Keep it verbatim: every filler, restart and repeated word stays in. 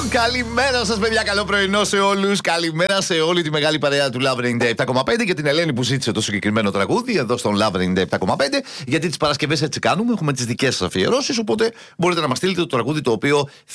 Καλημέρα σας, παιδιά. Καλό πρωινό σε όλους. Καλημέρα σε όλη τη μεγάλη παρέα του Love ενενήντα επτά κόμμα πέντε και την Ελένη που ζήτησε το συγκεκριμένο τραγούδι εδώ στον Love ενενήντα επτά κόμμα πέντε. Γιατί τις Παρασκευές έτσι κάνουμε. Έχουμε τις δικές σας αφιερώσεις. Οπότε μπορείτε να μας στείλετε το τραγούδι το οποίο